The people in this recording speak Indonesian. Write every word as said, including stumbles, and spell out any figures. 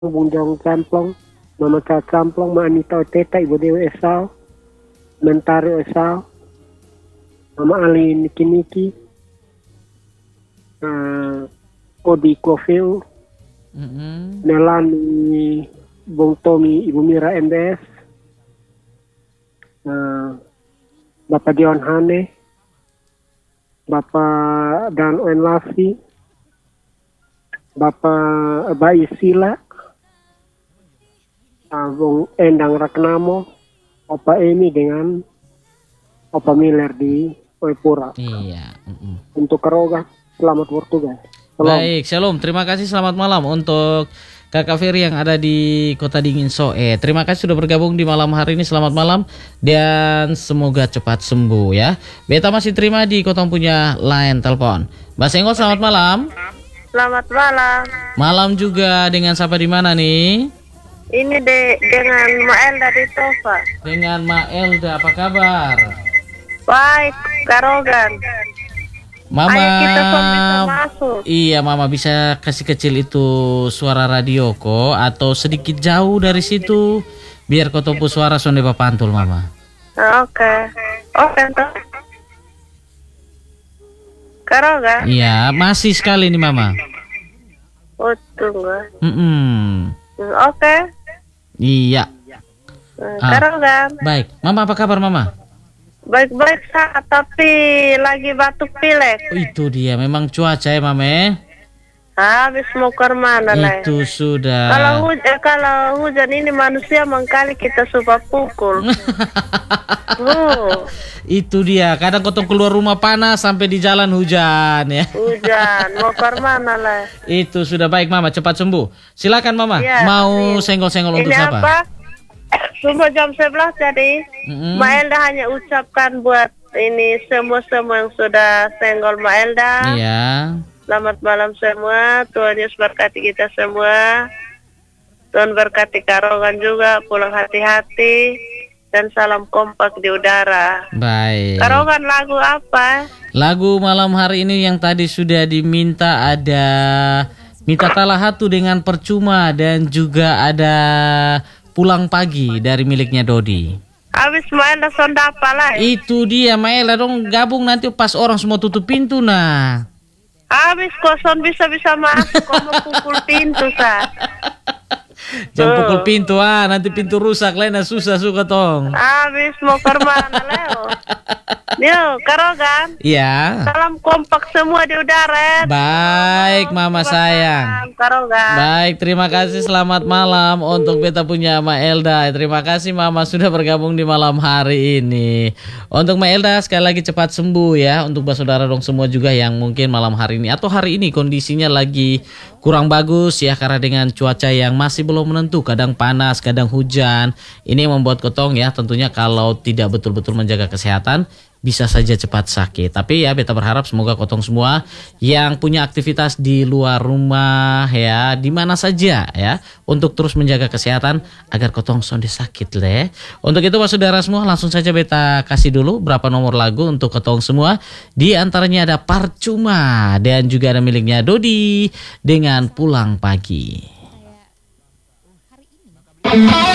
Bung Jong Camplong, Mama Ca Camplong, Ma Anita Oteta, Ibu Dewi Esau, Mentari Esau, Mama Ali Niki Niki, uh, Odi Kofeu, Mm-hmm. Nelani Bung Tommy, Ibu Mira M B S, uh, Bapak Dion Hane, Bapak Dan Oen Lafi, Bapak Bayi Sila, uh, Bung Endang Raknamo, Opa Emi dengan Opa Miller di Oepura. Iya. Mm-mm. Untuk Keroga, selamat bertugas. Salam. Baik, shalom. Terima kasih, selamat malam untuk Kakak Ferry yang ada di Kota Dingin Soe. Terima kasih sudah bergabung di malam hari ini. Selamat malam dan semoga cepat sembuh ya. Beta masih terima di Kota punya line telepon. Mbak Senggol, selamat malam. Selamat malam. Malam juga, dengan siapa di mana nih? Ini de dengan Maelda di Tofa. Dengan Maelda, apa kabar? Baik, Karogan. Mama, Ayo kita pun bisa masuk. Iya, Mama bisa kasih kecil itu suara radio kok, atau sedikit jauh dari situ, biar kau tempuh suara sonde papantul, Mama. Oke, oke toh. Karogan. Iya, masih sekali nih, Mama. Oh, tunggu. Mm-mm. Oke. Iya. Ah. Karogan. Baik, Mama apa kabar, Mama? Baik-baik saat, tapi lagi batuk pilek. Oh, itu dia, memang cuaca ya, Mame. Habis mau ke mana lah? Itu sudah. Kalau hujan, eh, kalau hujan ini manusia mengkali kita suka pukul. uh. Itu dia, kadang kotong keluar rumah panas sampai di jalan hujan ya. Hujan, mau ke mana lah? Itu sudah, baik Mama, cepat sembuh. Silakan Mama, Ya, mau ini. senggol-senggol untuk Ini siapa? apa? Sumpah jam sebelas jadi Mm-hmm. Maelda hanya ucapkan buat ini semua-semua yang sudah senggol Maelda. Iya. Selamat malam semua, Tuhan Yesus berkati kita semua. Tuhan berkati Karogan juga, pulang hati-hati. Dan salam kompak di udara. Baik. Karogan lagu apa? Lagu malam hari ini yang tadi sudah diminta ada Minta Talahatu dengan Percuma, dan juga ada Pulang Pagi dari miliknya Dodi. Habis Maelda sonda apa lah? Itu dia, Maela dong gabung nanti pas orang semua tutup pintu nah. Habis koson bisa-bisa masuk, kau mau pukul pintu sah. Jangan pukul pintu ah, nanti pintu rusak lain susah suka tong. Habis mau ke mana Leo? Yo, Karogan. Iya. Salam kompak semua di udara. Baik Mama sayang. Karogan. Baik, terima kasih, selamat malam untuk beta punya Maelda. Terima kasih Mama sudah bergabung di malam hari ini. Untuk Maelda sekali lagi cepat sembuh ya. Untuk saudara dong semua juga yang mungkin malam hari ini atau hari ini kondisinya lagi kurang bagus ya, karena dengan cuaca yang masih belum menentu, kadang panas, kadang hujan. Ini membuat kotong ya, tentunya kalau tidak betul-betul menjaga kesehatan bisa saja cepat sakit. Tapi ya beta berharap semoga kotong semua yang punya aktivitas di luar rumah ya, di mana saja ya, untuk terus menjaga kesehatan agar kotong sonde sakit le. Untuk itu Pak saudara semua, langsung saja beta kasih dulu berapa nomor lagu untuk kotong semua. Di antaranya ada Percuma dan juga ada miliknya Dodi dengan Pulang Pagi.